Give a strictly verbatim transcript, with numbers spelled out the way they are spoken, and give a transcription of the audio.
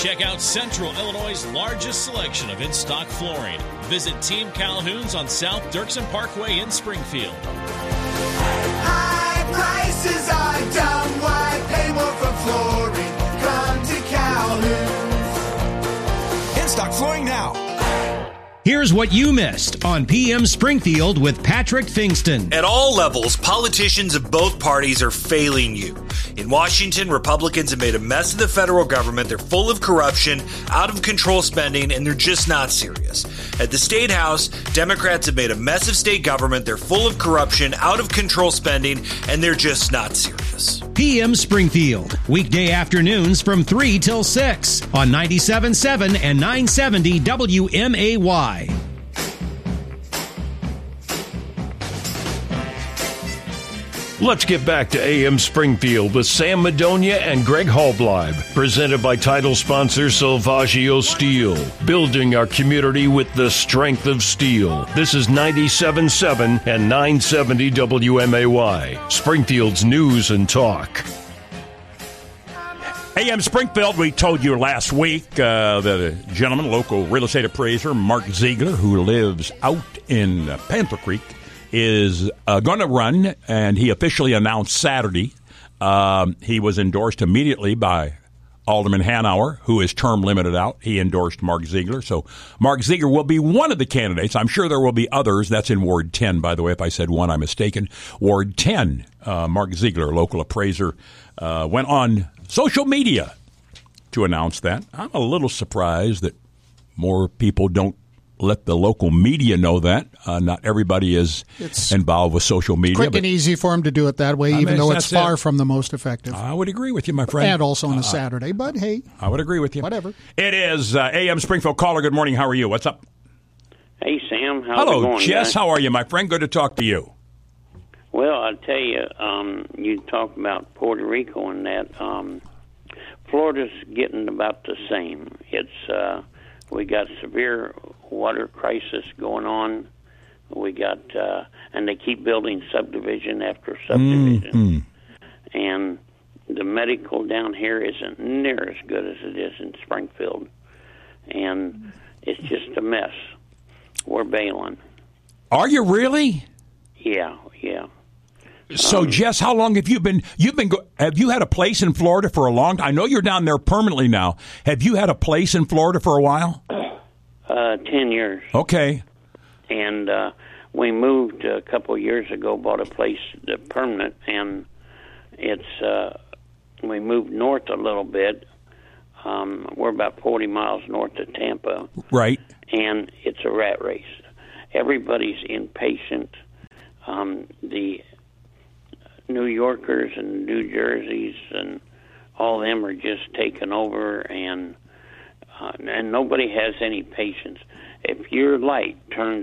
Check out Central Illinois' largest selection of in-stock flooring. Visit Team Calhoun's on South Dirksen Parkway in Springfield. High prices are dumb. Why pay more for flooring? Come to Calhoun's. In-stock flooring now. Here's what you missed on P M Springfield with Patrick Fingston. At all levels, politicians of both parties are failing you. In Washington, Republicans have made a mess of the federal government. They're full of corruption, out of control spending, and they're just not serious. At the State House, Democrats have made a mess of state government. They're full of corruption, out of control spending, and they're just not serious. P M Springfield, weekday afternoons from three till six on ninety-seven point seven and nine seventy W M A Y. Let's get back to A M Springfield with Sam Madonia and Greg Halbleib, presented by title sponsor Salvaggio Steel, building our community with the strength of steel. This is ninety-seven point seven and nine seventy W M A Y, Springfield's news and talk. A M Springfield, we told you last week uh, that a gentleman, local real estate appraiser, Mark Ziegler, who lives out in Panther Creek, is uh, going to run, and he officially announced Saturday. Um, he was endorsed immediately by Alderman Hanauer, who is term limited out. He endorsed Mark Ziegler. So Mark Ziegler will be one of the candidates. I'm sure there will be others. That's in Ward ten, by the way. If I said one, I'm mistaken. Ward ten, uh, Mark Ziegler, local appraiser, uh, went on social media to announce that. I'm a little surprised that more people don't let the local media know that. Uh, not everybody is it's involved with social media. Quick and easy for him to do it that way, I even mean, though it's far it. from the most effective. I would agree with you, my friend. And also on a uh, Saturday, but hey. I would agree with you. Whatever. It is uh, A M Springfield caller. Good morning. How are you? What's up? Hey, Sam. How's Hello, it going, Jess. guys? How are you, my friend? Good to talk to you. Well, I'll tell you, um, you talk about Puerto Rico and that. Um, Florida's getting about the same. It's uh, we got severe water crisis going on. We got, uh, and they keep building subdivision after subdivision. Mm-hmm. And the medical down here isn't near as good as it is in Springfield. And it's just a mess. We're bailing. Are you really? Yeah, yeah. So, Um, Jess, how long have you been? You've been. Go, have you had a place in Florida for a long time? I know you're down there permanently now. Have you had a place in Florida for a while? Uh, ten years. Okay. And uh, we moved a couple of years ago, bought a place uh, permanent, and it's uh, we moved north a little bit. Um, we're about forty miles north of Tampa. Right. And it's a rat race. Everybody's impatient. Um, the New Yorkers and New Jerseys and all of them are just taking over, and uh, and nobody has any patience. If your light turns